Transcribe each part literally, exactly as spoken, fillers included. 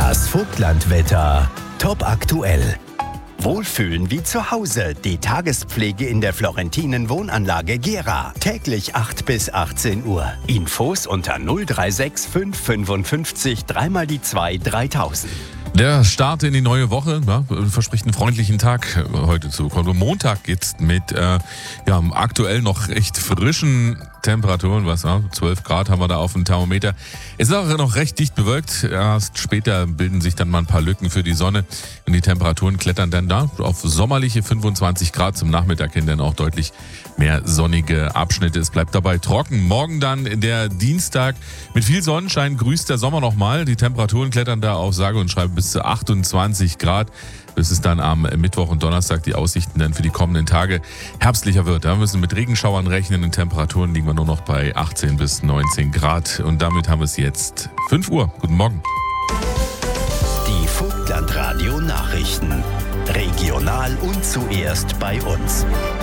Das Vogtlandwetter. Top aktuell. Wohlfühlen wie zu Hause. Die Tagespflege in der Florentinen Wohnanlage Gera. Täglich acht bis achtzehn Uhr. Infos unter null drei sechs fünf fünfundfünfzig dreimal die zwei dreitausend. Der Start in die neue Woche, ja, verspricht einen freundlichen Tag heute zu bekommen. Montag geht's mit äh, ja, aktuell noch recht frischen Temperaturen, was ja, zwölf Grad haben wir da auf dem Thermometer. Es ist auch noch recht dicht bewölkt. Erst später bilden sich dann mal ein paar Lücken für die Sonne und die Temperaturen klettern dann da auf sommerliche fünfundzwanzig Grad. Zum Nachmittag hin dann auch deutlich mehr sonnige Abschnitte. Es bleibt dabei trocken. Morgen dann der Dienstag mit viel Sonnenschein grüßt der Sommer nochmal. Die Temperaturen klettern da auf sage und schreibe bis zu achtundzwanzig Grad. Bis es dann am Mittwoch und Donnerstag die Aussichten dann für die kommenden Tage herbstlicher wird. Da müssen wir mit Regenschauern rechnen. In Temperaturen liegen wir nur noch bei achtzehn bis neunzehn Grad. Und damit haben wir es jetzt fünf Uhr. Guten Morgen. Die Vogtlandradio Nachrichten. Regional und zuerst bei uns.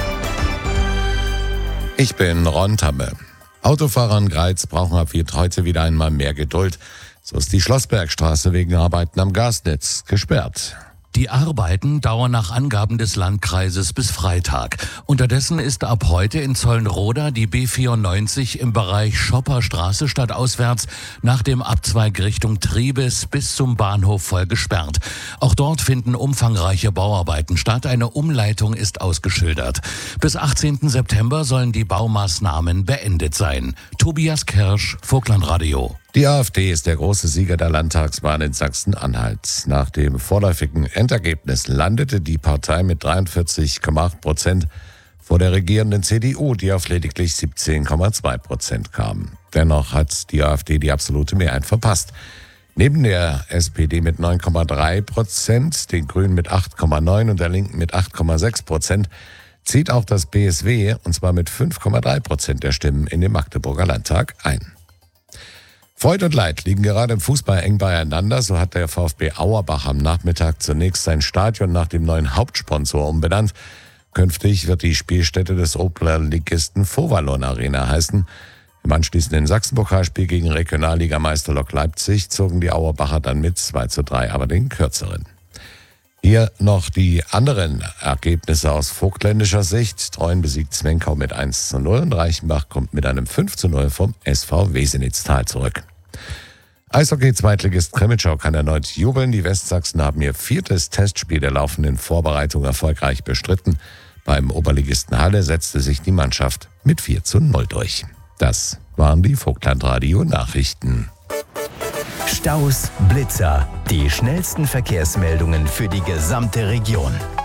Ich bin Ron Tamme. Autofahrer in Greiz brauchen ab heute wieder einmal mehr Geduld. So ist die Schlossbergstraße wegen Arbeiten am Gasnetz gesperrt. Die Arbeiten dauern nach Angaben des Landkreises bis Freitag. Unterdessen ist ab heute in Zollenroda die B vierundneunzig im Bereich Schopperstraße stadtauswärts nach dem Abzweig Richtung Triebes bis zum Bahnhof voll gesperrt. Auch dort finden umfangreiche Bauarbeiten statt. Eine Umleitung ist ausgeschildert. Bis achtzehnten September sollen die Baumaßnahmen beendet sein. Tobias Kirsch, Vogtlandradio. Die AfD ist der große Sieger der Landtagswahl in Sachsen-Anhalt. Nach dem vorläufigen Endergebnis landete die Partei mit dreiundvierzig Komma acht Prozent vor der regierenden C D U, die auf lediglich siebzehn Komma zwei Prozent kam. Dennoch hat die AfD die absolute Mehrheit verpasst. Neben der S P D mit neun Komma drei Prozent, den Grünen mit acht Komma neun und der Linken mit acht Komma sechs Prozent zieht auch das B S W, und zwar mit fünf Komma drei Prozent der Stimmen, in den Magdeburger Landtag ein. Freude und Leid liegen gerade im Fußball eng beieinander. So hat der VfB Auerbach am Nachmittag zunächst sein Stadion nach dem neuen Hauptsponsor umbenannt. Künftig wird die Spielstätte des Oberligisten Fovalon Arena heißen. Im anschließenden Sachsenpokalspiel gegen Regionalligameister Lok Leipzig zogen die Auerbacher dann mit zwei zu drei, aber den kürzeren. Hier noch die anderen Ergebnisse aus vogtländischer Sicht. Treuen besiegt Zwinkau mit eins zu null und Reichenbach kommt mit einem fünf zu null vom S V Wesenitztal zurück. Eishockey-Zweitligist Krimitschau kann erneut jubeln. Die Westsachsen haben ihr viertes Testspiel der laufenden Vorbereitung erfolgreich bestritten. Beim Oberligisten Halle setzte sich die Mannschaft mit vier zu null durch. Das waren die Vogtlandradio-Nachrichten. Staus, Blitzer. Die schnellsten Verkehrsmeldungen für die gesamte Region.